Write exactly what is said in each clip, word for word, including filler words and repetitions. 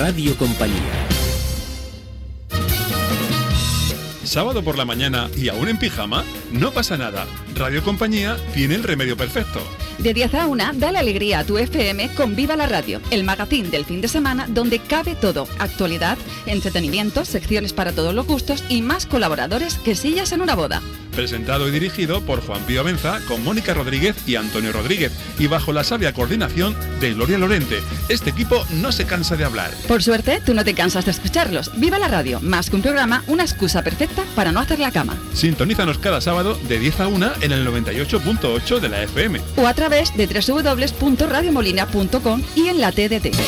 Radio Compañía. ¿Sábado por la mañana y aún en pijama? No pasa nada. Radio Compañía tiene el remedio perfecto. De diez a una, dale alegría a tu F M con Viva la Radio, el magazín del fin de semana donde cabe todo: actualidad, entretenimiento, secciones para todos los gustos y más colaboradores que sillas en una boda. Presentado y dirigido por Juan Pío Benza, con Mónica Rodríguez y Antonio Rodríguez, y bajo la sabia coordinación de Gloria Lorente. Este equipo no se cansa de hablar. Por suerte, tú no te cansas de escucharlos. Viva la Radio, más que un programa, una excusa perfecta para no hacer la cama. Sintonízanos cada sábado de diez a una en el noventa y ocho punto ocho de la F M. O a través de doble u doble u doble u punto radio molina punto com y en la T D T.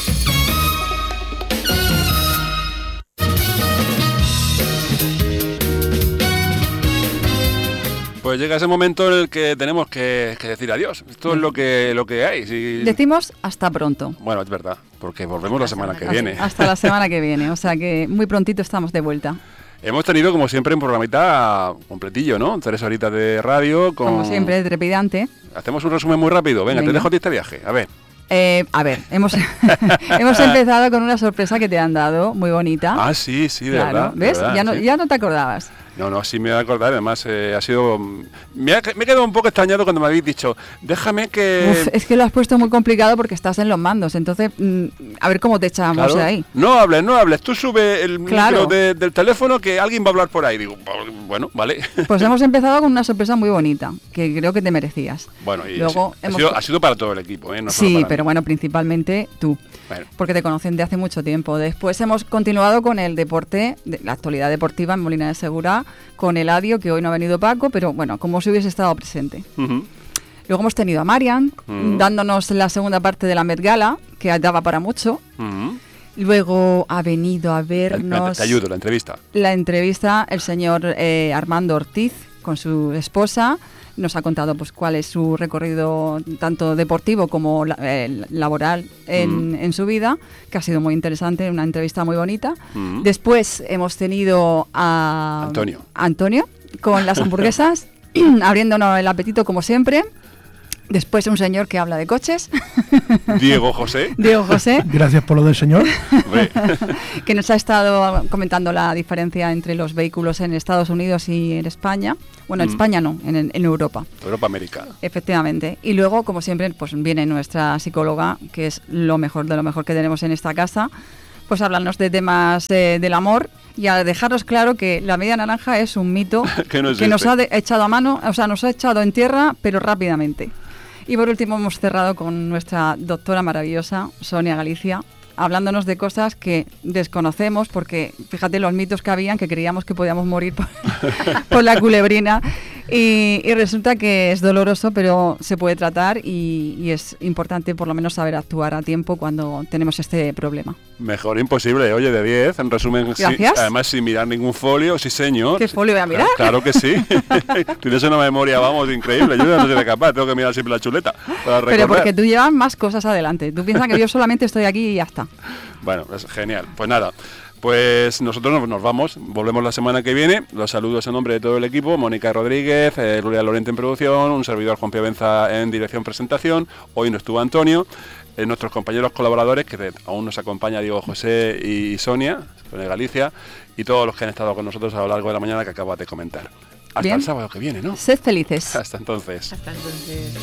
Pues llega ese momento en el que tenemos que, que decir adiós. Esto es lo que lo que hay. Si... Decimos hasta pronto. Bueno, es verdad, porque volvemos la semana que viene. Hasta la semana que viene, o sea que muy prontito estamos de vuelta. Hemos tenido, como siempre, un programita completillo, ¿no? Tres horitas de radio. Con... Como siempre, trepidante. Hacemos un resumen muy rápido. Venga, Venga. te dejo a ti este viaje. A ver. Eh, a ver, hemos, hemos empezado con una sorpresa que te han dado, muy bonita. Ah, sí, sí, de claro, verdad. ¿Ves? De verdad, ya, no, sí. ya no te acordabas. No, no, sí me voy a acordar. Además, eh, ha sido... Me, ha, me he quedado un poco extrañado cuando me habéis dicho, déjame que... Uf, es que lo has puesto muy complicado porque estás en los mandos. Entonces, mmm, a ver cómo te echamos claro. de ahí. No hables, no hables. Tú sube el claro. micro de, del teléfono que alguien va a hablar por ahí. Digo, bueno, vale. Pues hemos empezado con una sorpresa muy bonita, que creo que te merecías. Bueno, y Luego ha, hemos... sido, ha sido para todo el equipo, ¿eh? No sí, solo para pero mí. Bueno, principalmente tú. Bueno. Porque te conocen de hace mucho tiempo. Después hemos continuado con el deporte, de la actualidad deportiva en Molina de Segura, con Eladio, que hoy no ha venido Paco, pero bueno, como si hubiese estado presente. Uh-huh. Luego hemos tenido a Marian, uh-huh. dándonos la segunda parte de la Met Gala, que daba para mucho. Uh-huh. Luego ha venido a vernos... Te ayudo, la entrevista. La entrevista, el señor eh, Armando Ortiz, con su esposa. Nos ha contado pues cuál es su recorrido tanto deportivo como eh, laboral en, mm. en su vida, que ha sido muy interesante, una entrevista muy bonita. Mm. Después hemos tenido a Antonio, a Antonio con las hamburguesas, abriéndonos el apetito como siempre. Después un señor que habla de coches. Diego José. Diego José. Gracias por lo del señor. Que nos ha estado comentando la diferencia entre los vehículos en Estados Unidos y en España. Bueno, en mm. España no, en, en Europa. Europa, América. Efectivamente. Y luego, como siempre, pues viene nuestra psicóloga, que es lo mejor de lo mejor que tenemos en esta casa, pues hablarnos de temas eh, del amor y a dejaros claro que la media naranja es un mito que, no que nos ha de, echado a mano, o sea, nos ha echado en tierra, pero rápidamente. Y por último hemos cerrado con nuestra doctora maravillosa, Sonia Galicia, hablándonos de cosas que desconocemos, porque fíjate los mitos que habían, que creíamos que podíamos morir por, por la culebrina, y, y resulta que es doloroso, pero se puede tratar y, y es importante por lo menos saber actuar a tiempo cuando tenemos este problema. Mejor imposible, oye, de diez, en resumen, sí, además sin mirar ningún folio, sí señor. ¿Qué folio voy a mirar? Claro, claro que sí. Tienes una memoria, vamos, increíble. Yo no soy capaz, tengo que mirar siempre la chuleta para recordar. Pero porque tú llevas más cosas adelante. Tú piensas que yo solamente estoy aquí y ya está. Bueno, es genial. Pues nada, pues nosotros nos, nos vamos, volvemos la semana que viene. Los saludos en nombre de todo el equipo: Mónica Rodríguez, eh, Gloria Lorente en producción, un servidor Juan Pío Benza en dirección presentación. Hoy no estuvo Antonio. Eh, nuestros compañeros colaboradores, que de, aún nos acompaña Diego José y Sonia, Sonia Galicia, y todos los que han estado con nosotros a lo largo de la mañana que acabas de comentar. Hasta Bien. El sábado que viene, ¿no? Sed felices. Hasta entonces. Hasta entonces.